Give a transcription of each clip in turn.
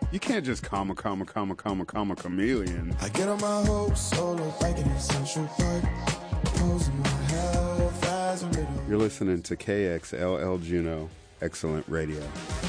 You can't just comma, chameleon. I get on my hopes solo like an essential part. Posing my health as a riddle. You're listening to KXLL Juneau, excellent radio.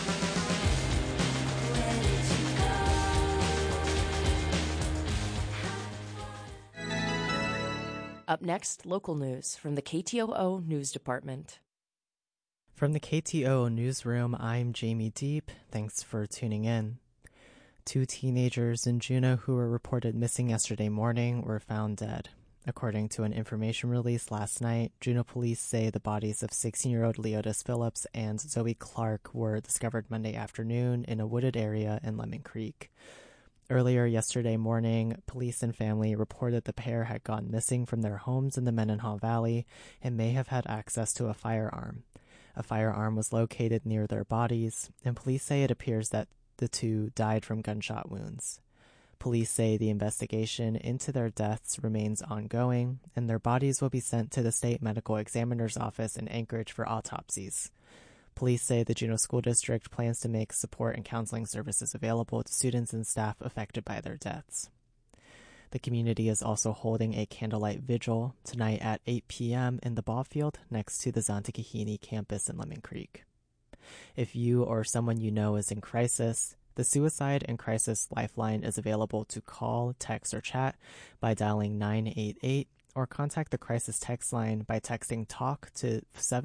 Up next, local news from the KTOO News Department. From the KTOO Newsroom, I'm Jamie Deep. Thanks for tuning in. 2 teenagers in Juneau who were reported missing yesterday morning were found dead. According to an information release last night, Juneau police say the bodies of 16-year-old Leotis Phillips and Zoe Clark were discovered Monday afternoon in a wooded area in Lemon Creek. Earlier yesterday morning, police and family reported the pair had gone missing from their homes in the Mendenhall Valley and may have had access to a firearm. A firearm was located near their bodies, and police say it appears that the two died from gunshot wounds. Police say the investigation into their deaths remains ongoing, and their bodies will be sent to the State Medical Examiner's Office in Anchorage for autopsies. Police say the Juneau School District plans to make support and counseling services available to students and staff affected by their deaths. The community is also holding a candlelight vigil tonight at 8 p.m. in the ball field next to the Zonta campus in Lemon Creek. If you or someone you know is in crisis, the Suicide and Crisis Lifeline is available to call, text, or chat by dialing 988 or contact the crisis text line by texting TALK to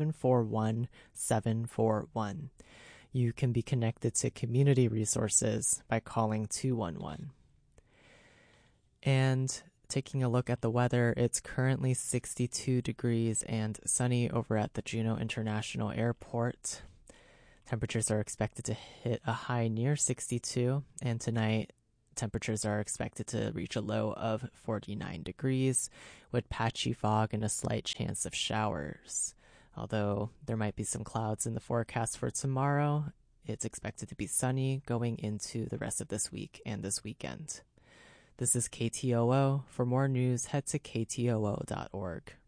741-741. You can be connected to community resources by calling 211. And taking a look at the weather, it's currently 62 degrees and sunny over at the Juneau International Airport. Temperatures are expected to hit a high near 62, and tonight temperatures are expected to reach a low of 49 degrees with patchy fog and a slight chance of showers. Although there might be some clouds in the forecast for tomorrow, it's expected to be sunny going into the rest of this week and this weekend. This is KTOO. For more news, head to ktoo.org.